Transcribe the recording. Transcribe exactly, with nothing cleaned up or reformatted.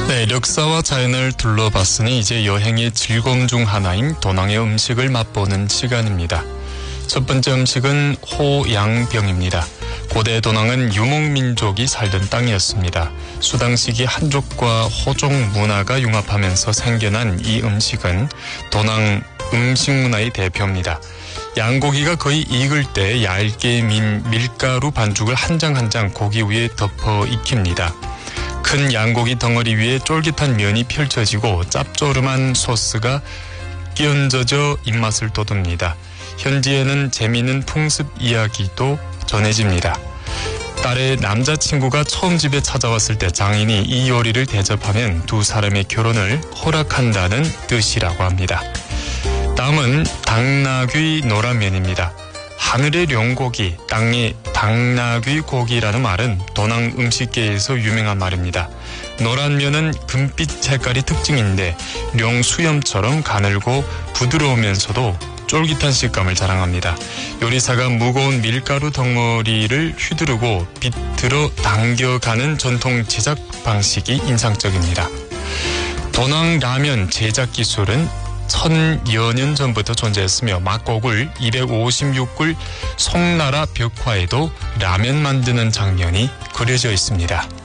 네, 역사와 자연을 둘러봤으니 이제 여행의 즐거움 중 하나인 도낭의 음식을 맛보는 시간입니다. 첫 번째 음식은 호양병입니다. 고대 도낭은 유목민족이 살던 땅이었습니다. 수당시기 한족과 호족 문화가 융합하면서 생겨난 이 음식은 도낭 음식 문화의 대표입니다. 양고기가 거의 익을 때 얇게 민 밀가루 반죽을 한 장 한 장 고기 위에 덮어 익힙니다. 큰 양고기 덩어리 위에 쫄깃한 면이 펼쳐지고 짭조름한 소스가 끼얹어져 입맛을 돋웁니다. 현지에는 재미있는 풍습 이야기도 전해집니다. 딸의 남자친구가 처음 집에 찾아왔을 때 장인이 이 요리를 대접하면 두 사람의 결혼을 허락한다는 뜻이라고 합니다. 다음은 당나귀 노란면입니다. 하늘의 용고기, 땅의 당나귀 고기라는 말은 도낭 음식계에서 유명한 말입니다. 노란면은 금빛 색깔이 특징인데 룡수염처럼 가늘고 부드러우면서도 쫄깃한 식감을 자랑합니다. 요리사가 무거운 밀가루 덩어리를 휘두르고 비틀어 당겨가는 전통 제작 방식이 인상적입니다. 도낭 라면 제작 기술은 천여 년 전부터 존재했으며 막고글 이백오십육 굴 송나라 벽화에도 라면 만드는 장면이 그려져 있습니다.